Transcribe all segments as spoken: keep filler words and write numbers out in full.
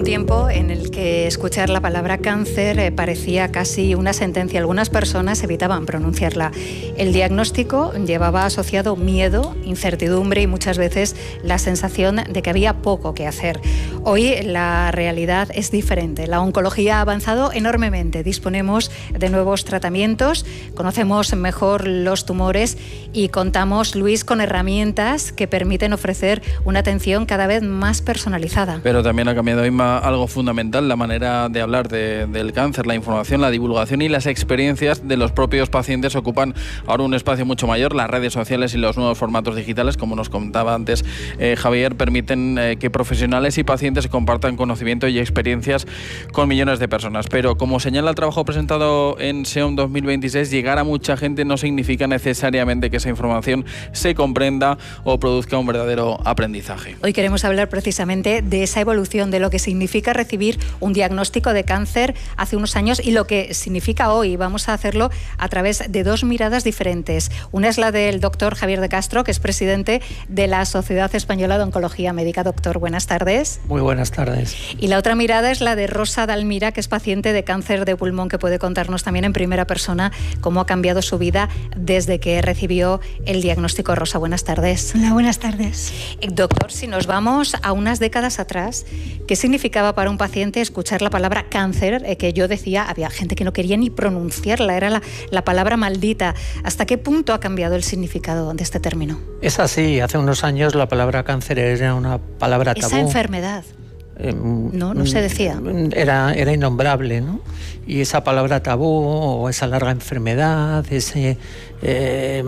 tiempo en el que escuchar la palabra cáncer eh, parecía casi una sentencia. Algunas personas evitaban pronunciarla. El diagnóstico llevaba asociado miedo, incertidumbre y muchas veces la sensación de que había poco que hacer. Hoy la realidad es diferente. La oncología ha avanzado enormemente. Disponemos de nuevos tratamientos, conocemos mejor los tumores y contamos, Luis, con herramientas que permiten ofrecer una atención cada vez más personalizada. Pero también ha cambiado, Inma, algo fundamental, la manera de hablar de, del cáncer, la información, la divulgación y las experiencias de los propios pacientes ocupan ahora un espacio mucho mayor. Las redes sociales y los nuevos formatos digitales, como nos contaba antes eh, Javier, permiten eh, que profesionales y pacientes compartan conocimiento y experiencias con millones de personas. Pero como señala el trabajo presentado en SEOM dos mil veintiséis, llegar a mucha gente no significa necesariamente que esa información se comprenda o produzca un verdadero aprendizaje. Hoy queremos hablar precisamente de esa evolución, de lo que significa recibir un diagnóstico de cáncer hace unos años y lo que significa hoy. Vamos a hacerlo a través de dos miradas diferentes. Una es la del doctor Javier de Castro, que es presidente de la Sociedad Española de Oncología Médica. Doctor, buenas tardes. Muy buenas tardes. Y la otra mirada es la de Rosa Dalmira, que es paciente de cáncer de pulmón, que puede contarnos también en primera persona cómo ha cambiado su vida desde que recibió el diagnóstico. Rosa, buenas tardes. Hola, buenas tardes. Doctor, si nos vamos a unas décadas atrás, ¿qué significaba para un paciente escuchar la palabra cáncer? Eh, que yo decía, había gente que no quería ni pronunciarla, era la, la palabra maldita. ¿Hasta qué punto ha cambiado el significado de este término? Es así, hace unos años la palabra cáncer era una palabra tabú. Esa enfermedad. Eh, no, no se decía. Era, era innombrable, ¿no? Y esa palabra tabú o esa larga enfermedad, ese eh,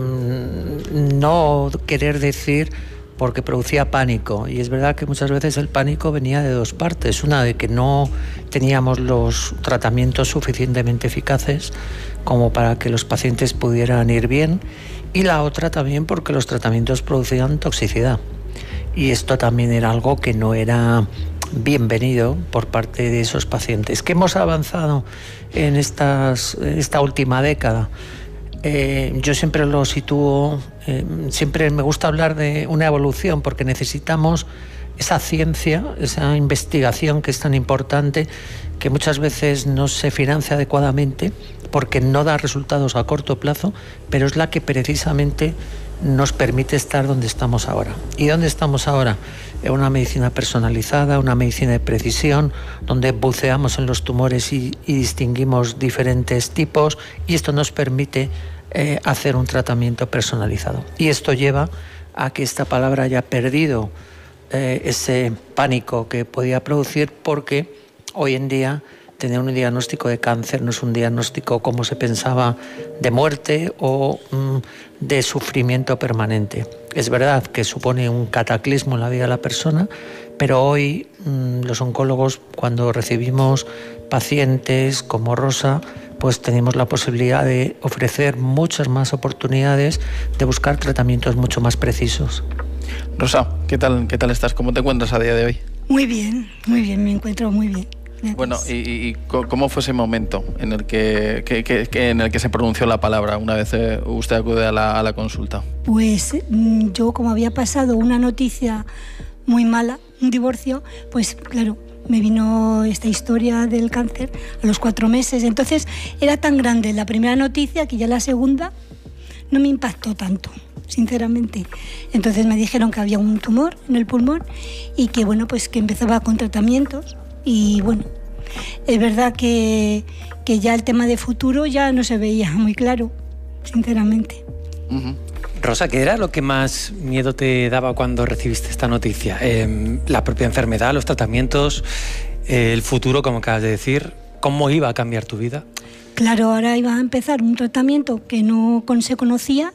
no querer decir, porque producía pánico. Y es verdad que muchas veces el pánico venía de dos partes. Una, de que no teníamos los tratamientos suficientemente eficaces como para que los pacientes pudieran ir bien. Y la otra también porque los tratamientos producían toxicidad. Y esto también era algo que no era bienvenido por parte de esos pacientes. ¿Qué hemos avanzado en estas, esta última década? Eh, yo siempre lo sitúo, eh, siempre me gusta hablar de una evolución porque necesitamos esa ciencia, esa investigación que es tan importante, que muchas veces no se financia adecuadamente porque no da resultados a corto plazo, pero es la que precisamente nos permite estar donde estamos ahora. ¿Y dónde estamos ahora? En una medicina personalizada, una medicina de precisión, donde buceamos en los tumores y, y distinguimos diferentes tipos, y esto nos permite eh, hacer un tratamiento personalizado. Y esto lleva a que esta palabra haya perdido eh, ese pánico que podía producir, porque hoy en día tener un diagnóstico de cáncer no es un diagnóstico como se pensaba de muerte o mm, de sufrimiento permanente. Es verdad que supone un cataclismo en la vida de la persona, pero hoy mmm, los oncólogos, cuando recibimos pacientes como Rosa, pues tenemos la posibilidad de ofrecer muchas más oportunidades de buscar tratamientos mucho más precisos. Rosa, ¿qué tal, qué tal estás? ¿Cómo te encuentras a día de hoy? Muy bien, muy bien, me encuentro muy bien. Gracias. Bueno, ¿y, y cómo fue ese momento en el que, que, que, que, en el que se pronunció la palabra una vez eh, usted acude a la, a la consulta? Pues yo, como había pasado una noticia muy mala, un divorcio, pues claro, me vino esta historia del cáncer a los cuatro meses. Entonces era tan grande la primera noticia que ya la segunda no me impactó tanto, sinceramente. Entonces me dijeron que había un tumor en el pulmón y que bueno, pues que empezaba con tratamientos. Y bueno, es verdad que, que ya el tema de futuro ya no se veía muy claro, sinceramente. Uh-huh. Rosa, ¿qué era lo que más miedo te daba cuando recibiste esta noticia? Eh, la propia enfermedad, los tratamientos, eh, el futuro, como acabas de decir. ¿Cómo iba a cambiar tu vida? Claro, ahora iba a empezar un tratamiento que no se conocía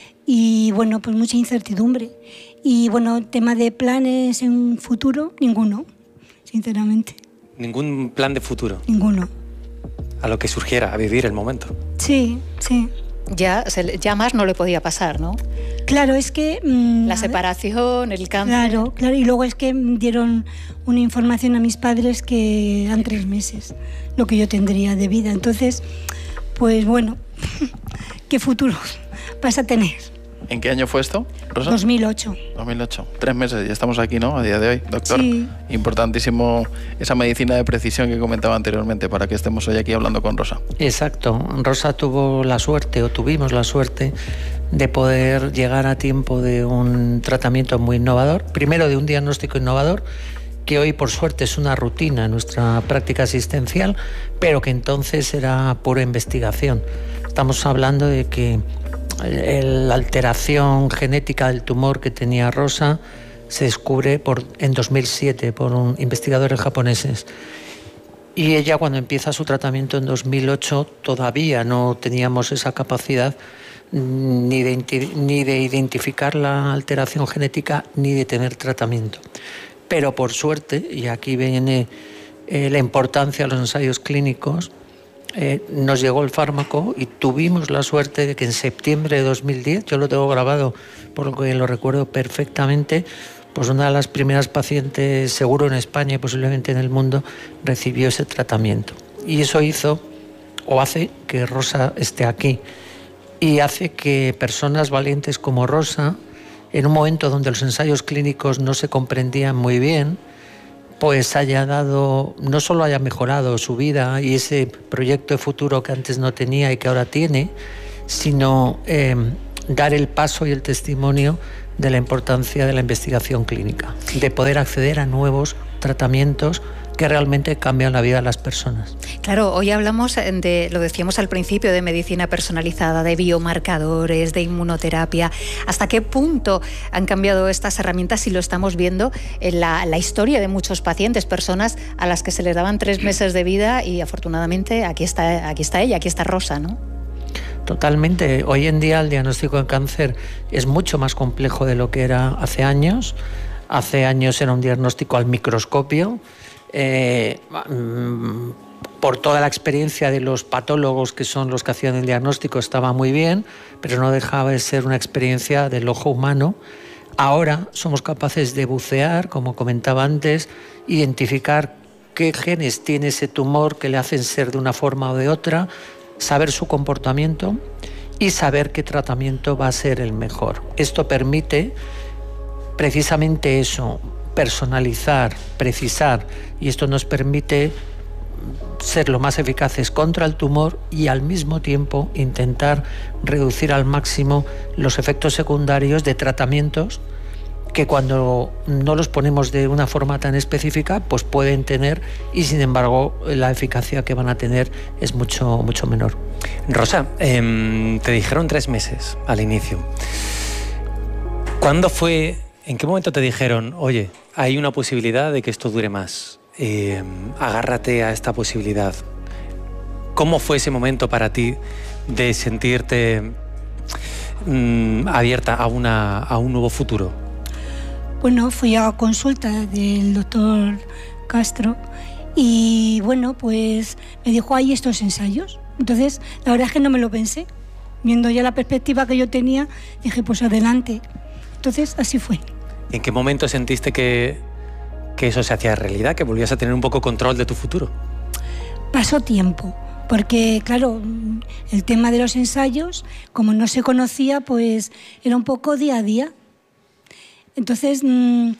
y bueno, pues mucha incertidumbre. Y bueno, tema de planes en un futuro, ninguno. Sinceramente. ¿Ningún plan de futuro? Ninguno. A lo que surgiera, a vivir el momento. Sí, sí. Ya, ya más no le podía pasar, ¿no? Claro, es que... Mmm, la separación, el cáncer... Claro, claro. Y luego es que dieron una información a mis padres que eran tres meses lo que yo tendría de vida. Entonces, pues bueno, ¿qué futuro vas a tener? ¿En qué año fue esto, Rosa? dos mil ocho. dos mil ocho. Tres meses, ya estamos aquí, ¿no? A día de hoy, doctor. Sí. Importantísimo esa medicina de precisión que comentaba anteriormente para que estemos hoy aquí hablando con Rosa. Exacto. Rosa tuvo la suerte, o tuvimos la suerte, de poder llegar a tiempo de un tratamiento muy innovador. Primero, de un diagnóstico innovador, que hoy, por suerte, es una rutina en nuestra práctica asistencial, pero que entonces era pura investigación. Estamos hablando de que la alteración genética del tumor que tenía Rosa se descubre por, en dos mil siete por un, investigadores japoneses. Y ella, cuando empieza su tratamiento en dos mil ocho, todavía no teníamos esa capacidad ni de, ni de identificar la alteración genética ni de tener tratamiento. Pero por suerte, y aquí viene eh, la importancia de los ensayos clínicos, Eh, nos llegó el fármaco y tuvimos la suerte de que en septiembre de dos mil diez, yo lo tengo grabado porque lo recuerdo perfectamente, pues una de las primeras pacientes, seguro en España y posiblemente en el mundo, recibió ese tratamiento. Y eso hizo, o hace, que Rosa esté aquí. Y hace que personas valientes como Rosa, en un momento donde los ensayos clínicos no se comprendían muy bien, pues haya dado, no solo haya mejorado su vida y ese proyecto de futuro que antes no tenía y que ahora tiene, sino eh, dar el paso y el testimonio de la importancia de la investigación clínica, de poder acceder a nuevos tratamientos que realmente cambian la vida de las personas. Claro, hoy hablamos de, lo decíamos al principio, de medicina personalizada, de biomarcadores, de inmunoterapia. ¿Hasta qué punto han cambiado estas herramientas si lo estamos viendo en la, la historia de muchos pacientes, personas a las que se les daban tres meses de vida y afortunadamente aquí está, aquí está ella, aquí está Rosa, ¿no? Totalmente. Hoy en día el diagnóstico de cáncer es mucho más complejo de lo que era hace años. Hace años era un diagnóstico al microscopio. Eh, por toda la experiencia de los patólogos que son los que hacían el diagnóstico estaba muy bien, pero no dejaba de ser una experiencia del ojo humano. Ahora somos capaces de bucear, como comentaba antes, identificar qué genes tiene ese tumor que le hacen ser de una forma o de otra, saber su comportamiento y saber qué tratamiento va a ser el mejor. Esto permite precisamente eso, personalizar, precisar, y esto nos permite ser lo más eficaces contra el tumor y al mismo tiempo intentar reducir al máximo los efectos secundarios de tratamientos que cuando no los ponemos de una forma tan específica pues pueden tener, y sin embargo la eficacia que van a tener es mucho, mucho menor. Rosa, eh, te dijeron tres meses al inicio. ¿Cuándo fue, en qué momento te dijeron, oye, hay una posibilidad de que esto dure más? Eh, agárrate a esta posibilidad. ¿Cómo fue ese momento para ti de sentirte mmm, abierta a, una, a un nuevo futuro? Bueno, fui a consulta del doctor Castro y bueno, pues me dijo, hay estos ensayos. Entonces, la verdad es que no me lo pensé. Viendo ya la perspectiva que yo tenía, dije, pues adelante. Entonces, así fue. ¿En qué momento sentiste que, que eso se hacía realidad, que volvías a tener un poco control de tu futuro? Pasó tiempo, porque claro, el tema de los ensayos, como no se conocía, pues era un poco día a día. Entonces, mmm,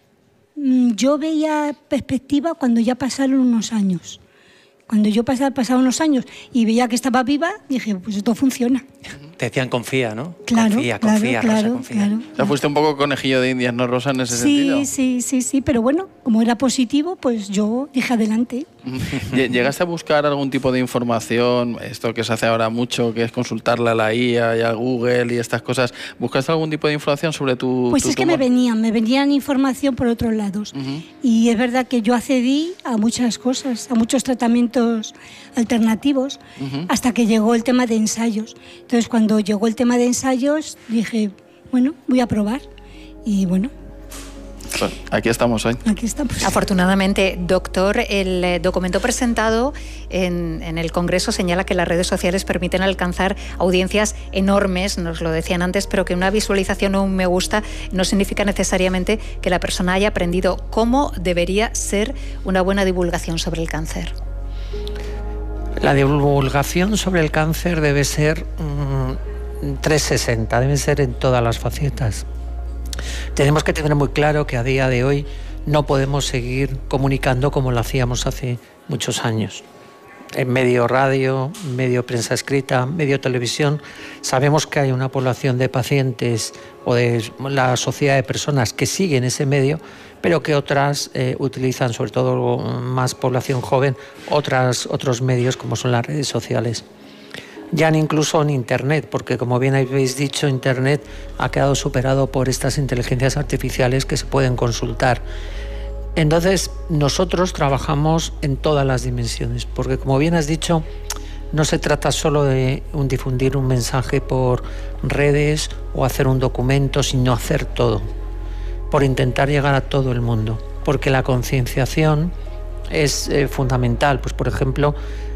yo veía perspectiva cuando ya pasaron unos años. Cuando yo pasaba, pasaban unos años y veía que estaba viva, dije, pues esto funciona. Te decían confía, ¿no? Claro, confía, claro, confía, claro, Rosa, confía. Claro. O sea, fuiste un poco conejillo de indias, ¿no, Rosa, en ese sí, sentido? Sí, sí, sí, sí, pero bueno, como era positivo, pues yo dije adelante. ¿Llegaste a buscar algún tipo de información, esto que se hace ahora mucho, que es consultarle a la I A y a Google y estas cosas? ¿Buscaste algún tipo de información sobre tu Pues tu es que tumor? me venían, me venían información por otros lados. Uh-huh. Y es verdad que yo accedí a muchas cosas, a muchos tratamientos alternativos, uh-huh. hasta que llegó el tema de ensayos. Entonces, cuando llegó el tema de ensayos, dije, bueno, voy a probar. Y bueno... Pues aquí estamos hoy. Aquí estamos. Afortunadamente, doctor, el documento presentado en, en el Congreso señala que las redes sociales permiten alcanzar audiencias enormes, nos lo decían antes, pero que una visualización o un me gusta no significa necesariamente que la persona haya aprendido. ¿Cómo debería ser una buena divulgación sobre el cáncer? La divulgación sobre el cáncer debe ser mmm, trescientos sesenta, deben ser en todas las facetas. Tenemos que tener muy claro que a día de hoy no podemos seguir comunicando como lo hacíamos hace muchos años. En medio radio, medio prensa escrita, medio televisión, sabemos que hay una población de pacientes o de la sociedad de personas que siguen ese medio, pero que otras eh, utilizan, sobre todo más población joven, otras, otros medios como son las redes sociales. Ya incluso en Internet, porque como bien habéis dicho, Internet ha quedado superado por estas inteligencias artificiales que se pueden consultar. Entonces, nosotros trabajamos en todas las dimensiones, porque como bien has dicho, no se trata solo de un difundir un mensaje por redes o hacer un documento, sino hacer todo, por intentar llegar a todo el mundo, porque la concienciación es eh, fundamental. Pues, por ejemplo,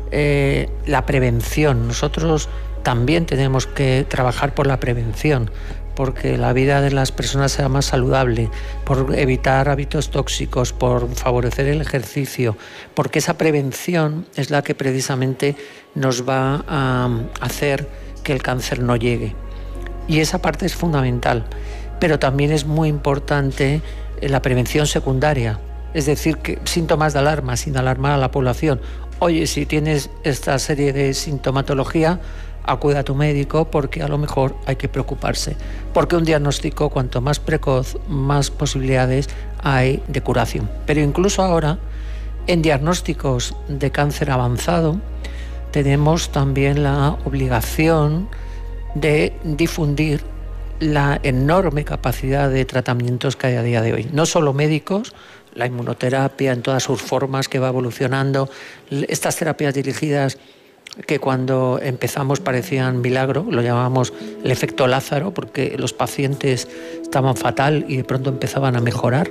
eh, la prevención. Nosotros también tenemos que trabajar por la prevención, porque la vida de las personas sea más saludable, por evitar hábitos tóxicos, por favorecer el ejercicio, porque esa prevención es la que precisamente nos va a hacer que el cáncer no llegue. Y esa parte es fundamental, pero también es muy importante la prevención secundaria, es decir, que síntomas de alarma, sin alarmar a la población. Oye, si tienes esta serie de sintomatología, acude a tu médico, porque a lo mejor hay que preocuparse, porque un diagnóstico cuanto más precoz, más posibilidades hay de curación. Pero incluso ahora, en diagnósticos de cáncer avanzado, tenemos también la obligación de difundir la enorme capacidad de tratamientos que hay a día de hoy. No solo médicos, la inmunoterapia en todas sus formas que va evolucionando, estas terapias dirigidas que cuando empezamos parecían milagro, lo llamábamos el efecto Lázaro, porque los pacientes estaban fatal y de pronto empezaban a mejorar,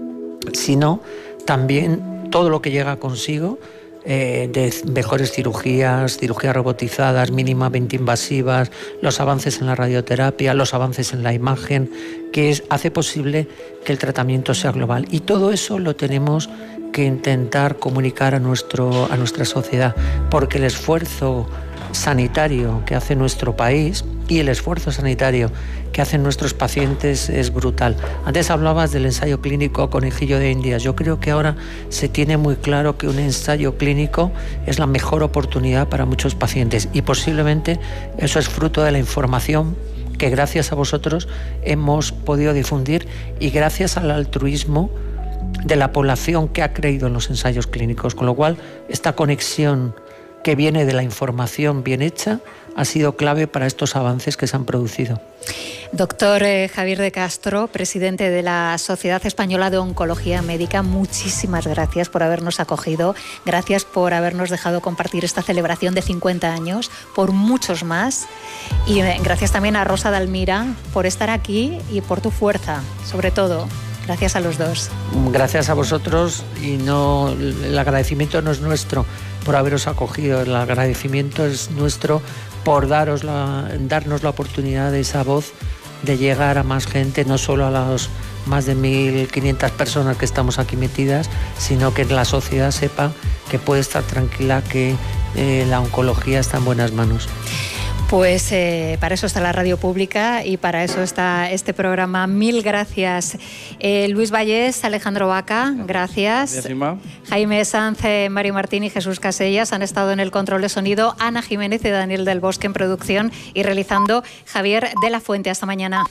sino también todo lo que llega consigo eh, de mejores cirugías, cirugías robotizadas, mínimamente invasivas, los avances en la radioterapia, los avances en la imagen, que es, hace posible que el tratamiento sea global. Y todo eso lo tenemos que intentar comunicar a, nuestro, a nuestra sociedad, porque el esfuerzo sanitario que hace nuestro país y el esfuerzo sanitario que hacen nuestros pacientes es brutal. Antes hablabas del ensayo clínico conejillo de Indias. Yo creo que ahora se tiene muy claro que un ensayo clínico es la mejor oportunidad para muchos pacientes, y posiblemente eso es fruto de la información que gracias a vosotros hemos podido difundir, y gracias al altruismo de la población que ha creído en los ensayos clínicos, con lo cual esta conexión que viene de la información bien hecha ha sido clave para estos avances que se han producido. Doctor eh, Javier de Castro, presidente de la Sociedad Española de Oncología Médica, muchísimas gracias por habernos acogido, gracias por habernos dejado compartir esta celebración de cincuenta años, por muchos más, y eh, gracias también a Rosa Dalmira por estar aquí y por tu fuerza, sobre todo. Gracias a los dos. Gracias a vosotros, y no, el agradecimiento no es nuestro por haberos acogido, el agradecimiento es nuestro por daros la, darnos la oportunidad de esa voz, de llegar a más gente, no solo a las más de mil quinientas personas que estamos aquí metidas, sino que la sociedad sepa que puede estar tranquila, que eh, la oncología está en buenas manos. Pues eh, para eso está la radio pública y para eso está este programa. Mil gracias. Eh, Luis Vallés, Alejandro Vaca, gracias. Gracias, Jaime Sanz, eh, Mario Martín y Jesús Casellas han estado en el control de sonido. Ana Jiménez y Daniel del Bosque en producción, y realizando Javier de la Fuente. Hasta mañana.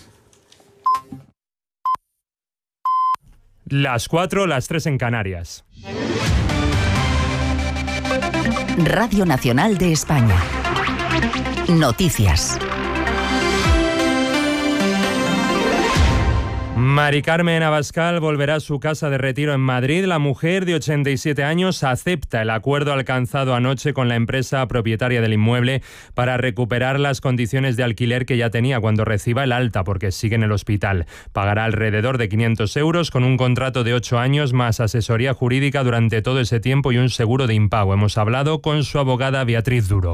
Las cuatro, las tres en Canarias. Radio Nacional de España. Noticias. Mari Carmen Abascal volverá a su casa de retiro en Madrid. La mujer de ochenta y siete años acepta el acuerdo alcanzado anoche con la empresa propietaria del inmueble para recuperar las condiciones de alquiler que ya tenía cuando reciba el alta, porque sigue en el hospital. Pagará alrededor de quinientos euros con un contrato de ocho años más asesoría jurídica durante todo ese tiempo y un seguro de impago. Hemos hablado con su abogada Beatriz Duro.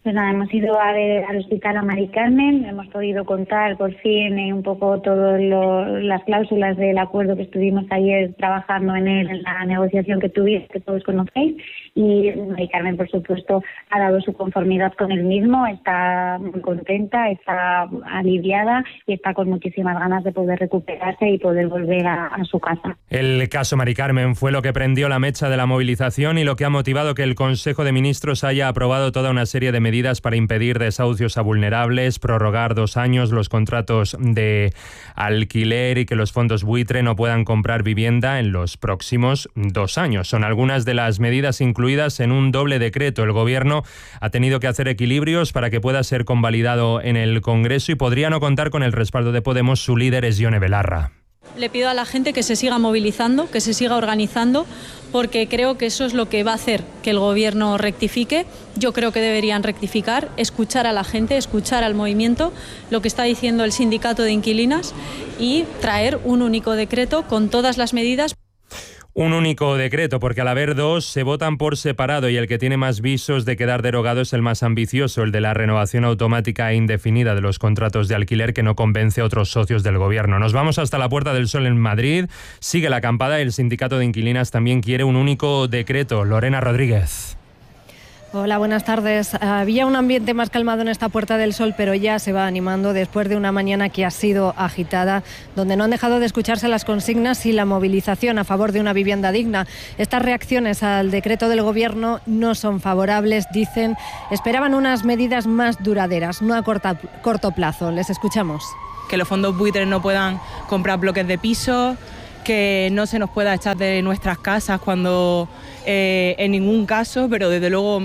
Pues nada, hemos ido a ver al hospital a Mari Carmen, hemos podido contar por fin eh, un poco todas las cláusulas del acuerdo que estuvimos ayer trabajando en él, en la negociación que tuvimos, que todos conocéis, y Mari Carmen, por supuesto, ha dado su conformidad con el mismo, está muy contenta, está aliviada y está con muchísimas ganas de poder recuperarse y poder volver a, a su casa. El caso Mari Carmen fue lo que prendió la mecha de la movilización y lo que ha motivado que el Consejo de Ministros haya aprobado toda una serie de medidas para impedir desahucios a vulnerables, prorrogar dos años los contratos de alquiler y que los fondos buitre no puedan comprar vivienda en los próximos dos años. Son algunas de las medidas incluidas en un doble decreto. El Gobierno ha tenido que hacer equilibrios para que pueda ser convalidado en el Congreso y podría no contar con el respaldo de Podemos. Su líder es Ione Belarra. Le pido a la gente que se siga movilizando, que se siga organizando, porque creo que eso es lo que va a hacer que el Gobierno rectifique. Yo creo que deberían rectificar, escuchar a la gente, escuchar al movimiento, lo que está diciendo el sindicato de inquilinas y traer un único decreto con todas las medidas. Un único decreto, porque al haber dos se votan por separado y el que tiene más visos de quedar derogado es el más ambicioso, el de la renovación automática e indefinida de los contratos de alquiler, que no convence a otros socios del Gobierno. Nos vamos hasta la Puerta del Sol en Madrid. Sigue la acampada y el sindicato de inquilinas también quiere un único decreto. Lorena Rodríguez. Hola, buenas tardes. Había un ambiente más calmado en esta Puerta del Sol, pero ya se va animando después de una mañana que ha sido agitada, donde no han dejado de escucharse las consignas y la movilización a favor de una vivienda digna. Estas reacciones al decreto del Gobierno no son favorables, dicen. Esperaban unas medidas más duraderas, no a corta, corto plazo. Les escuchamos. Que los fondos buitres no puedan comprar bloques de pisos, que no se nos pueda echar de nuestras casas cuando eh, en ningún caso, pero desde luego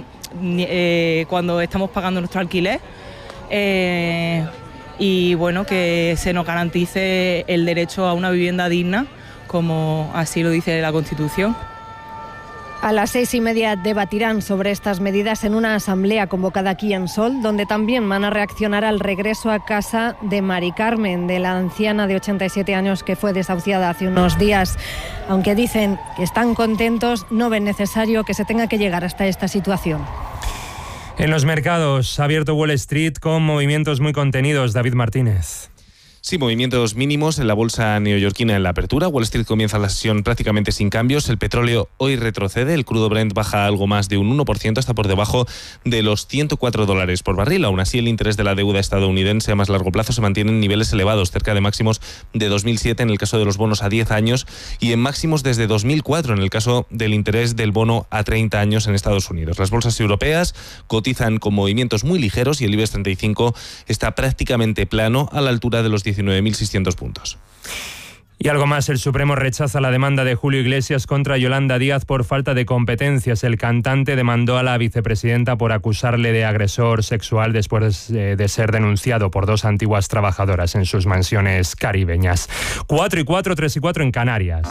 eh, cuando estamos pagando nuestro alquiler, eh, y bueno, que se nos garantice el derecho a una vivienda digna, como así lo dice la Constitución. A las seis y media debatirán sobre estas medidas en una asamblea convocada aquí en Sol, donde también van a reaccionar al regreso a casa de Mari Carmen, de la anciana de ochenta y siete años que fue desahuciada hace unos días. Aunque dicen que están contentos, no ven necesario que se tenga que llegar hasta esta situación. En los mercados ha abierto Wall Street con movimientos muy contenidos. David Martínez. Sí, movimientos mínimos en la bolsa neoyorquina en la apertura. Wall Street comienza la sesión prácticamente sin cambios. El petróleo hoy retrocede. El crudo Brent baja algo más de un uno por ciento, está por debajo de los ciento cuatro dólares por barril. Aún así, el interés de la deuda estadounidense a más largo plazo se mantiene en niveles elevados, cerca de máximos de dos mil siete en el caso de los bonos a diez años y en máximos desde dos mil cuatro en el caso del interés del bono a treinta años en Estados Unidos. Las bolsas europeas cotizan con movimientos muy ligeros y el IBEX treinta y cinco está prácticamente plano a la altura de los diecinueve mil seiscientos puntos. Y algo más, el Supremo rechaza la demanda de Julio Iglesias contra Yolanda Díaz por falta de competencias. El cantante demandó a la vicepresidenta por acusarle de agresor sexual después de ser denunciado por dos antiguas trabajadoras en sus mansiones caribeñas. cuatro y cuatro, tres y cuatro en Canarias.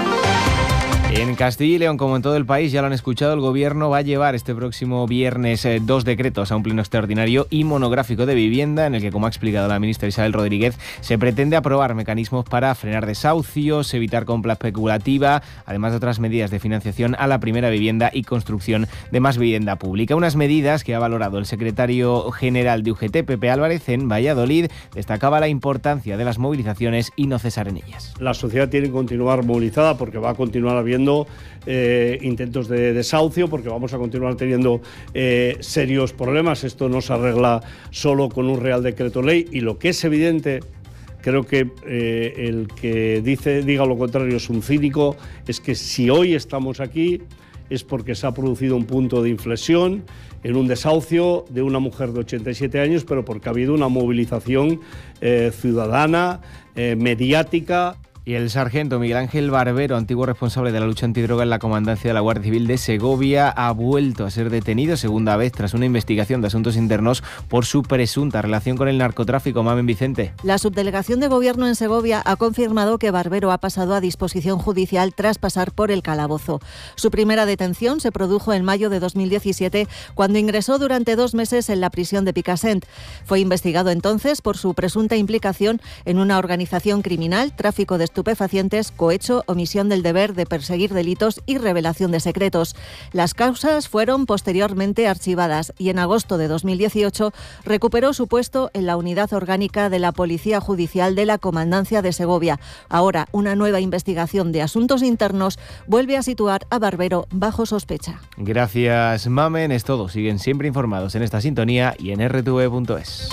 En Castilla y León, como en todo el país, ya lo han escuchado, el Gobierno va a llevar este próximo viernes eh, dos decretos a un pleno extraordinario y monográfico de vivienda, en el que, como ha explicado la ministra Isabel Rodríguez, se pretende aprobar mecanismos para frenar desahucios, evitar compra especulativa, además de otras medidas de financiación a la primera vivienda y construcción de más vivienda pública. Unas medidas que ha valorado el secretario general de U G T, Pepe Álvarez, en Valladolid. Destacaba la importancia de las movilizaciones y no cesar en ellas. La sociedad tiene que continuar movilizada porque va a continuar habiendo Eh, intentos de desahucio, porque vamos a continuar teniendo eh, serios problemas. Esto no se arregla solo con un Real Decreto Ley, y lo que es evidente, creo que eh, el que dice, diga lo contrario es un cínico, es que si hoy estamos aquí es porque se ha producido un punto de inflexión en un desahucio de una mujer de ochenta y siete años, pero porque ha habido una movilización eh, ciudadana, eh, mediática. Y el sargento Miguel Ángel Barbero, antiguo responsable de la lucha antidroga en la Comandancia de la Guardia Civil de Segovia, ha vuelto a ser detenido segunda vez tras una investigación de asuntos internos por su presunta relación con el narcotráfico. Mamen Vicente. La subdelegación de Gobierno en Segovia ha confirmado que Barbero ha pasado a disposición judicial tras pasar por el calabozo. Su primera detención se produjo en mayo de dos mil diecisiete, cuando ingresó durante dos meses en la prisión de Picassent. Fue investigado entonces por su presunta implicación en una organización criminal, tráfico de estupefacientes, cohecho, omisión del deber de perseguir delitos y revelación de secretos. Las causas fueron posteriormente archivadas y en agosto de dos mil dieciocho recuperó su puesto en la unidad orgánica de la Policía Judicial de la Comandancia de Segovia. Ahora, una nueva investigación de asuntos internos vuelve a situar a Barbero bajo sospecha. Gracias, Mamen. Es todo. Siguen siempre informados en esta sintonía y en erre te ve punto es.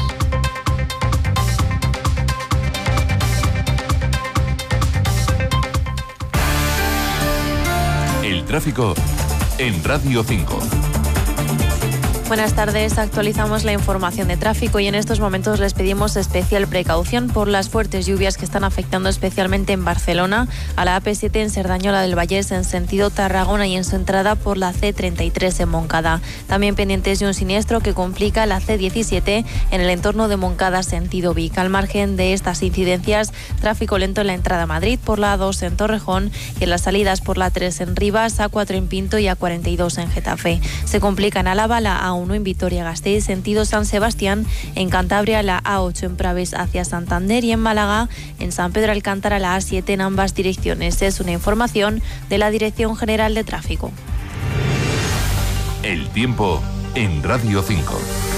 El tráfico en Radio cinco. Buenas tardes, actualizamos la información de tráfico y en estos momentos les pedimos especial precaución por las fuertes lluvias que están afectando especialmente en Barcelona, a la A P siete en Cerdañola del Vallés en sentido Tarragona y en su entrada por la ce treinta y tres en Moncada. También pendientes de un siniestro que complica la ce diecisiete en el entorno de Moncada sentido Vic. Al margen de estas incidencias, tráfico lento en la entrada a Madrid por la A dos en Torrejón y en las salidas por la A tres en Rivas, A cuatro en Pinto y A cuarenta y dos en Getafe. Se complica en Álava la A uno en Vitoria-Gasteiz, sentido San Sebastián, en Cantabria la A ocho en Praves hacia Santander y en Málaga, en San Pedro Alcántara la A siete en ambas direcciones. Es una información de la Dirección General de Tráfico. El tiempo en Radio cinco.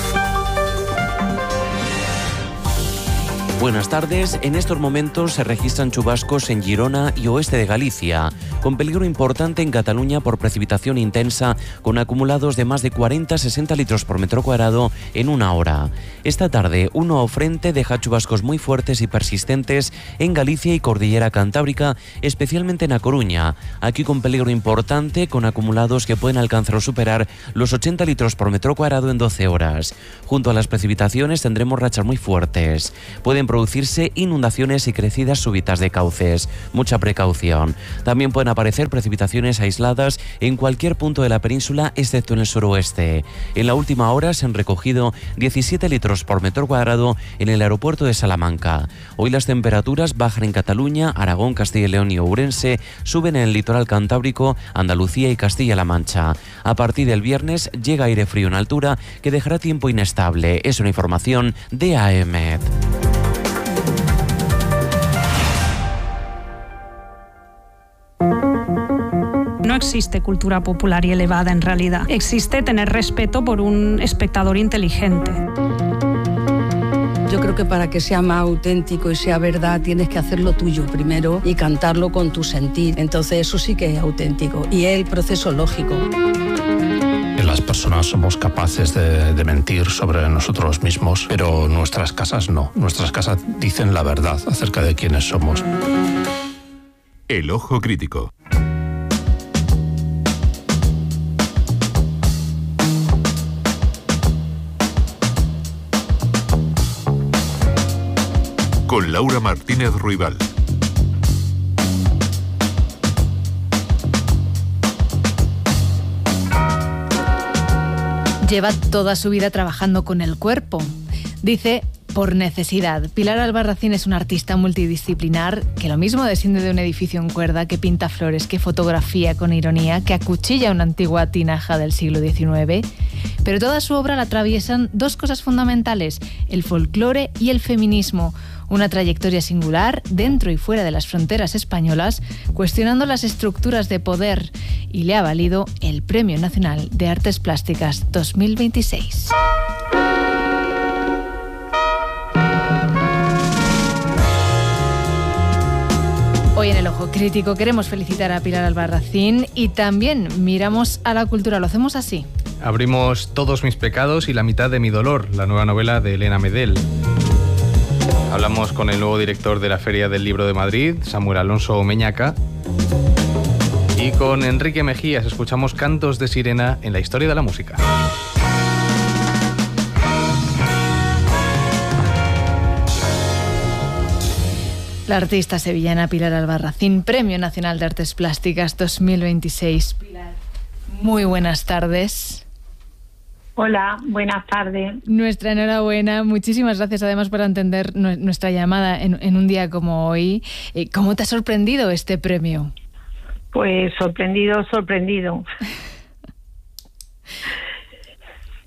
Buenas tardes. En estos momentos se registran chubascos en Girona y oeste de Galicia, con peligro importante en Cataluña por precipitación intensa, con acumulados de más de cuarenta a sesenta litros por metro cuadrado en una hora. Esta tarde, un nuevo frente deja chubascos muy fuertes y persistentes en Galicia y Cordillera Cantábrica, especialmente en A Coruña, aquí con peligro importante, con acumulados que pueden alcanzar o superar los ochenta litros por metro cuadrado en doce horas. Junto a las precipitaciones tendremos rachas muy fuertes. Pueden producirse inundaciones y crecidas súbitas de cauces. Mucha precaución. También pueden aparecer precipitaciones aisladas en cualquier punto de la península, excepto en el suroeste. En la última hora se han recogido diecisiete litros por metro cuadrado en el aeropuerto de Salamanca. Hoy las temperaturas bajan en Cataluña, Aragón, Castilla y León y Ourense, suben en el litoral cantábrico, Andalucía y Castilla-La Mancha. A partir del viernes llega aire frío en altura que dejará tiempo inestable. Es una información de A E M E D. No existe cultura popular y elevada en realidad. Existe tener respeto por un espectador inteligente. Yo creo que para que sea más auténtico y sea verdad tienes que hacerlo tuyo primero y cantarlo con tu sentir. Entonces eso sí que es auténtico y es el proceso lógico. Las personas somos capaces de, de mentir sobre nosotros mismos, pero nuestras casas no. Nuestras casas dicen la verdad acerca de quiénes somos. El ojo crítico. Con Laura Martínez Ruibal. Lleva toda su vida trabajando con el cuerpo. Dice, por necesidad. Pilar Albarracín es una artista multidisciplinar que lo mismo desciende de un edificio en cuerda, que pinta flores, que fotografía con ironía, que acuchilla una antigua tinaja del siglo diecinueve. Pero toda su obra la atraviesan dos cosas fundamentales, el folclore y el feminismo. Una trayectoria singular dentro y fuera de las fronteras españolas, cuestionando las estructuras de poder, y le ha valido el Premio Nacional de Artes Plásticas dos mil veintiséis. Hoy en El Ojo Crítico queremos felicitar a Pilar Albarracín y también miramos a la cultura. Lo hacemos así. Abrimos Todos mis pecados y la mitad de mi dolor, la nueva novela de Elena Medel. Hablamos con el nuevo director de la Feria del Libro de Madrid, Samuel Alonso Meñaca. Y con Enrique Mejías escuchamos Cantos de Sirena en la historia de la música. La artista sevillana Pilar Albarracín, Premio Nacional de Artes Plásticas dos mil veintiséis. Pilar, muy buenas tardes. Hola, buenas tardes. Nuestra enhorabuena, muchísimas gracias además por atender nuestra llamada en, en un día como hoy. ¿Cómo te ha sorprendido este premio? Pues sorprendido, sorprendido.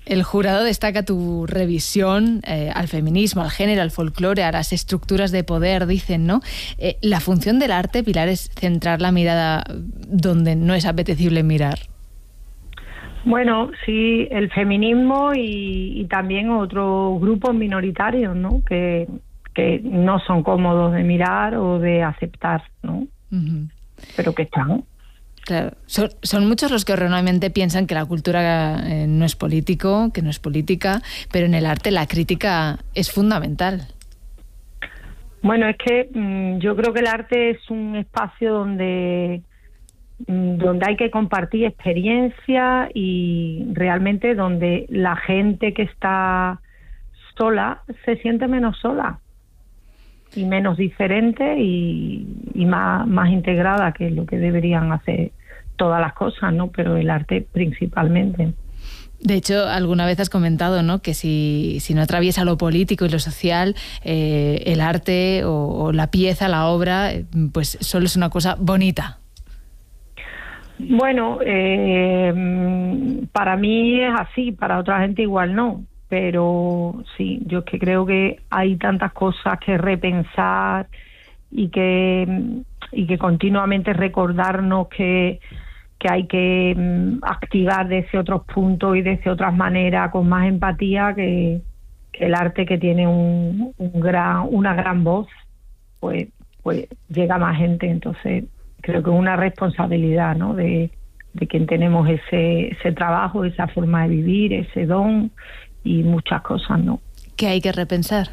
El jurado destaca tu revisión eh, al feminismo, al género, al folclore, a las estructuras de poder, dicen, ¿no? Eh, la función del arte, Pilar, es centrar la mirada donde no es apetecible mirar. Bueno, sí, el feminismo y, y también otros grupos minoritarios, ¿no? Que, que no son cómodos de mirar o de aceptar, ¿no? Uh-huh. Pero que están. Claro, son, son muchos los que erróneamente piensan que la cultura eh, no es político, que no es política, pero en el arte la crítica es fundamental. Bueno, es que mmm, yo creo que el arte es un espacio donde, mmm, donde hay que compartir experiencia y realmente donde la gente que está sola se siente menos sola y menos diferente y, y más, más integrada, que es lo que deberían hacer todas las cosas, ¿no? Pero el arte principalmente. De hecho, alguna vez has comentado, ¿no?, que si, si no atraviesa lo político y lo social, eh, el arte o, o la pieza, la obra, pues solo es una cosa bonita. Bueno, eh, para mí es así, para otra gente igual no. Pero sí, yo es que creo que hay tantas cosas que repensar y que y que continuamente recordarnos que, que hay que um, activar desde otros puntos y desde otras maneras con más empatía, que, que el arte, que tiene un, un gran, una gran voz, pues, pues llega a más gente. Entonces creo que es una responsabilidad, ¿no?, de, de quien tenemos ese, ese trabajo, esa forma de vivir, ese don y muchas cosas, ¿no? ¿Qué hay que repensar?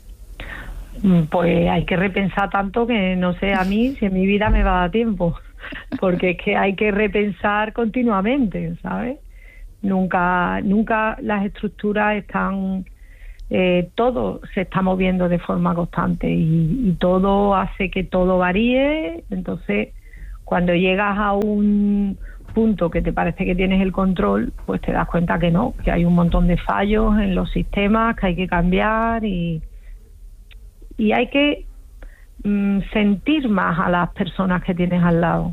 Pues hay que repensar tanto que no sé a mí si en mi vida me va a dar tiempo, porque es que hay que repensar continuamente, ¿sabes? Nunca, nunca las estructuras están, eh, todo se está moviendo de forma constante y, y todo hace que todo varíe. Entonces, cuando llegas a un punto que te parece que tienes el control, pues te das cuenta que no, que hay un montón de fallos en los sistemas que hay que cambiar y, y hay que mm, sentir más a las personas que tienes al lado.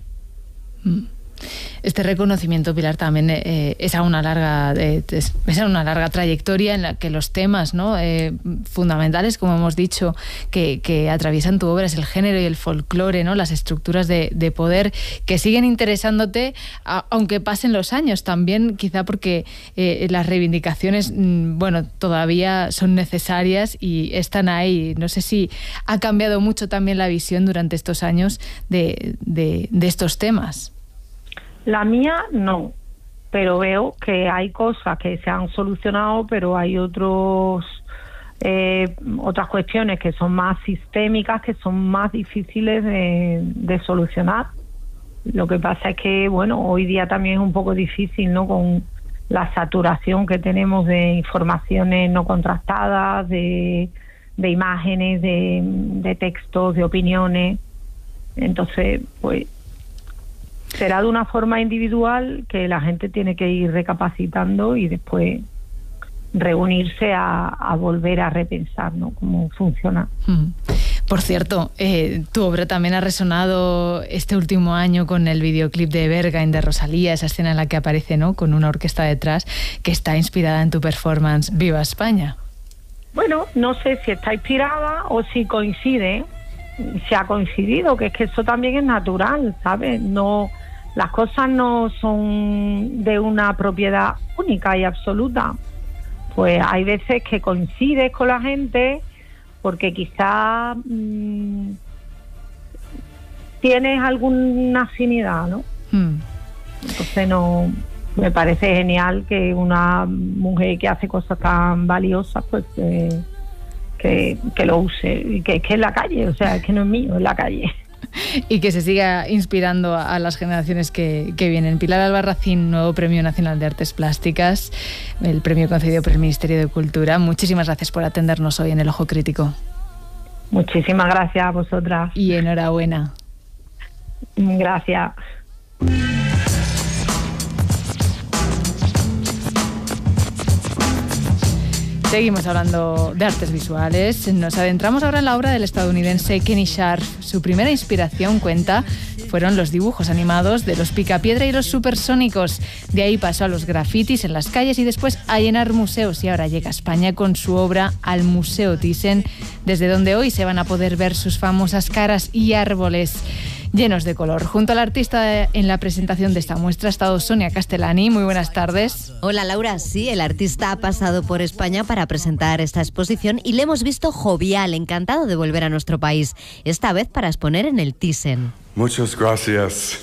Este reconocimiento, Pilar, también eh, es a una larga eh, es, es a una larga trayectoria en la que los temas, ¿no?, eh, fundamentales, como hemos dicho, que, que atraviesan tu obra, es el género y el folclore, ¿no?, las estructuras de, de poder que siguen interesándote a, aunque pasen los años. También quizá porque eh, las reivindicaciones, mmm, bueno, todavía son necesarias y están ahí. No sé si ha cambiado mucho también la visión durante estos años de, de, de estos temas. La mía no, pero veo que hay cosas que se han solucionado, pero hay otros eh, otras cuestiones que son más sistémicas, que son más difíciles de, de solucionar. Lo que pasa es que, bueno, hoy día también es un poco difícil, ¿no?, con la saturación que tenemos de informaciones no contrastadas, de, de imágenes, de, de textos, de opiniones. Entonces, pues será de una forma individual que la gente tiene que ir recapacitando y después reunirse a, a volver a repensar, ¿no?, cómo funciona. Mm. Por cierto, eh, tu obra también ha resonado este último año con el videoclip de Berghain de Rosalía, esa escena en la que aparece, ¿no?, con una orquesta detrás, que está inspirada en tu performance Viva España. Bueno, no sé si está inspirada o si coincide, si ha coincidido, que es que eso también es natural, ¿sabes? No, las cosas no son de una propiedad única y absoluta. Pues hay veces que coincides con la gente porque quizás mmm, tienes alguna afinidad, ¿no? Hmm. Entonces no, me parece genial que una mujer que hace cosas tan valiosas, pues eh, que, que lo use, y que, que es la calle, o sea, es que no es mío, es la calle. Y que se siga inspirando a las generaciones que, que vienen. Pilar Albarracín, nuevo Premio Nacional de Artes Plásticas, el premio concedido por el Ministerio de Cultura. Muchísimas gracias por atendernos hoy en El Ojo Crítico. Muchísimas gracias a vosotras. Y enhorabuena. Gracias. Seguimos hablando de artes visuales. Nos adentramos ahora en la obra del estadounidense Kenny Scharf. Su primera inspiración, cuenta, fueron los dibujos animados de los Picapiedra y los Supersónicos. De ahí pasó a los grafitis en las calles y después a llenar museos. Y ahora llega a España con su obra al Museo Thyssen, desde donde hoy se van a poder ver sus famosas caras y árboles llenos de color. Junto al artista en la presentación de esta muestra ha estado Sonia Castellani. Muy buenas tardes. Hola Laura, sí, el artista ha pasado por España para presentar esta exposición y le hemos visto jovial, encantado de volver a nuestro país, esta vez para exponer en el Thyssen. Muchas gracias.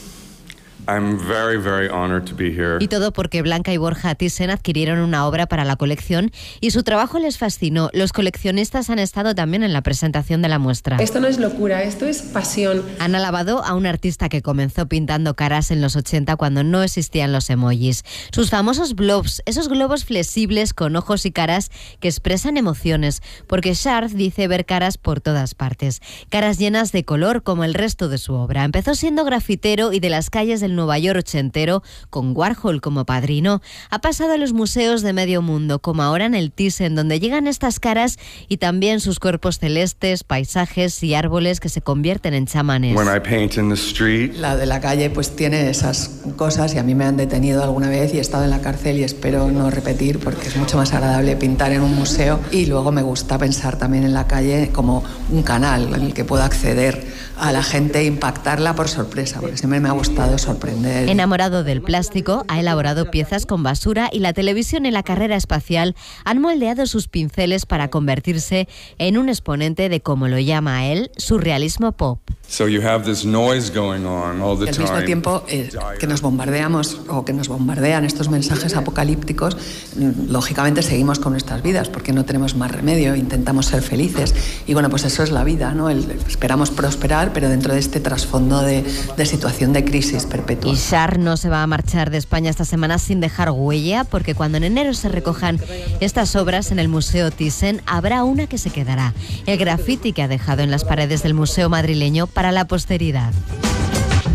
I'm very, very honored to be here. Y todo porque Blanca y Borja Thyssen adquirieron una obra para la colección y su trabajo les fascinó. Los coleccionistas han estado también en la presentación de la muestra. Esto no es locura, esto es pasión. Han alabado a un artista que comenzó pintando caras en los ochenta cuando no existían los emojis. Sus famosos blobs, esos globos flexibles con ojos y caras que expresan emociones, porque Scharf dice ver caras por todas partes. Caras llenas de color como el resto de su obra. Empezó siendo grafitero y de las calles del Nueva York ochentero, con Warhol como padrino. Ha pasado a los museos de medio mundo, como ahora en el Thyssen, donde llegan estas caras y también sus cuerpos celestes, paisajes y árboles que se convierten en chamanes. When I paint in the street, la de la calle pues tiene esas cosas y a mí me han detenido alguna vez y he estado en la cárcel y espero no repetir porque es mucho más agradable pintar en un museo, y luego me gusta pensar también en la calle como un canal en el que puedo acceder a la gente e impactarla por sorpresa, porque siempre me ha gustado sorprender. Enamorado del plástico, ha elaborado piezas con basura y la televisión y la carrera espacial han moldeado sus pinceles para convertirse en un exponente de, como lo llama él, surrealismo pop. So you have this noise going on all the Al time. mismo tiempo eh, que nos bombardeamos o que nos bombardean estos mensajes apocalípticos, lógicamente seguimos con nuestras vidas porque no tenemos más remedio, intentamos ser felices y bueno, pues eso es la vida, ¿no? El, esperamos prosperar, pero dentro de este trasfondo de, de situación de crisis perpetua. Y Scharf no se va a marchar de España esta semana sin dejar huella, porque cuando en enero se recojan estas obras en el Museo Thyssen, habrá una que se quedará, el graffiti que ha dejado en las paredes del museo madrileño para la posteridad.